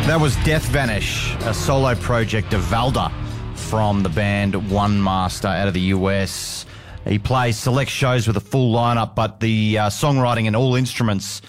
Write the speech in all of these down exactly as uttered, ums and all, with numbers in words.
That was Death Vanish, a solo project of Valda from the band One Master out of the U S. He plays select shows with a full lineup, but the uh, songwriting and all instruments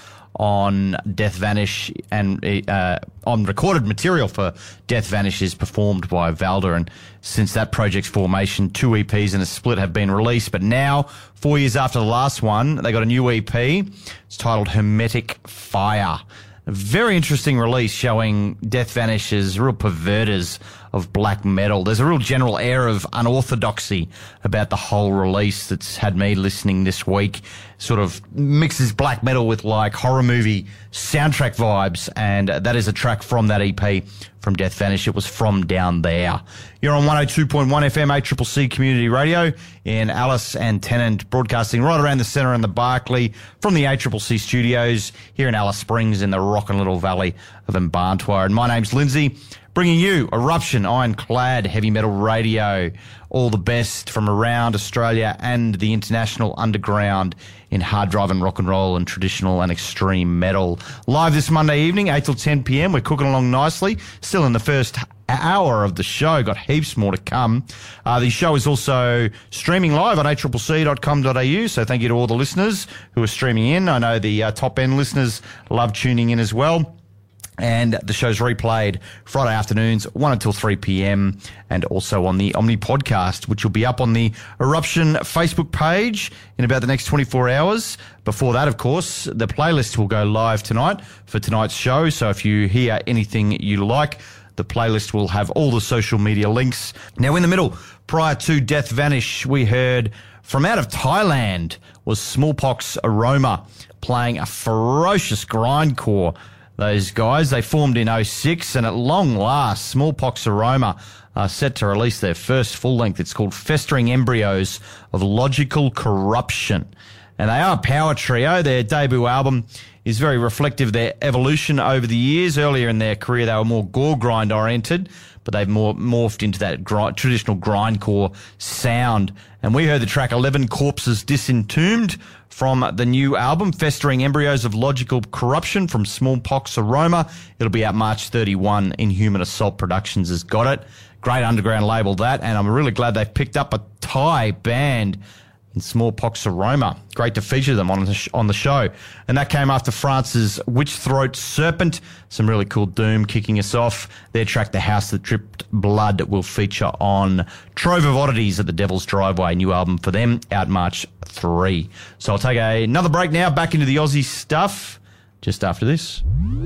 on Death Vanish and uh, on recorded material for Death Vanish is performed by Valda. And since that project's formation, two E Ps and a split have been released. But now, four years after the last one, they got a new E P. It's titled Hermetic Fire. A very interesting release showing Death Vanish as real perverters of black metal. There's a real general air of unorthodoxy about the whole release that's had me listening this week. Sort of mixes black metal with like horror movie soundtrack vibes, and that is a track from that E P from Death Vanish. It was From Down There. You're on one oh two point one F M, A C C C Community Radio in Alice and Tennant, broadcasting right around the centre in the Barclay from the A C C C studios here in Alice Springs in the rockin' little valley of Mbarntwa. And my name's Lindsay, bringing you Eruption Ironclad Heavy Metal Radio. All the best from around Australia and the international underground in hard drive and rock and roll and traditional and extreme metal. Live this Monday evening, eight till ten p.m. We're cooking along nicely. Still in the first hour of the show. Got heaps more to come. Uh, the show is also streaming live on a c c c dot com dot a u. So thank you to all the listeners who are streaming in. I know the uh, top end listeners love tuning in as well. And the show's replayed Friday afternoons, one until three p.m. and also on the Omni podcast, which will be up on the Eruption Facebook page in about the next twenty-four hours. Before that, of course, the playlist will go live tonight for tonight's show. So if you hear anything you like, the playlist will have all the social media links. Now, in the middle, prior to Death Vanish, we heard from out of Thailand was Smallpox Aroma playing a ferocious grindcore. Those guys, they formed in oh six, and at long last, Smallpox Aroma are set to release their first full length. It's called Festering Embryos of Logical Corruption. And they are a power trio. Their debut album is very reflective of their evolution over the years. Earlier in their career, they were more gore grind oriented, but they've more morphed into that grind, traditional grindcore sound. And we heard the track eleven Corpses Disentombed from the new album, Festering Embryos of Logical Corruption from Smallpox Aroma. It'll be out March thirty-first. Inhuman Assault Productions has got it. Great underground label, that. And I'm really glad they've picked up a Thai band in Smallpox Aroma. Great to feature them on the, sh- on the show. And that came after France's Witch Throat Serpent. Some really cool doom kicking us off. Their track, The House That Dripped Blood, will feature on Trove of Oddities at the Devil's Driveway. New album for them, out March third. So I'll take a, another break now, back into the Aussie stuff, just after this.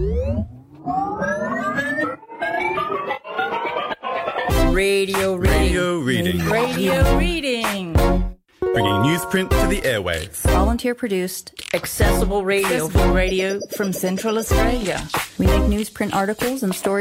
Radio reading. Radio reading. Radio reading. Bringing newsprint to the airwaves. Volunteer produced. Accessible radio. Accessible radio from Central Australia. We make newsprint articles and stories